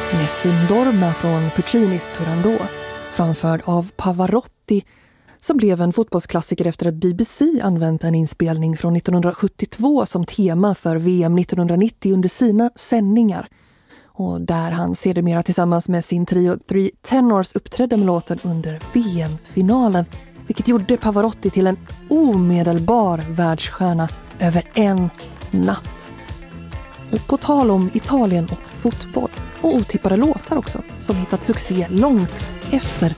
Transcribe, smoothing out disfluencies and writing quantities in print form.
Nessun Dorma från Puccinis Turandot, framförd av Pavarotti, som blev en fotbollsklassiker efter att BBC använt en inspelning från 1972 som tema för VM 1990 under sina sändningar. Och där han sedermera tillsammans med sin trio Three Tenors uppträdde med låten under VM-finalen, vilket gjorde Pavarotti till en omedelbar världsstjärna över en natt. Och på tal om Italien och fotboll, och otippade låtar också, som hittat succé långt efter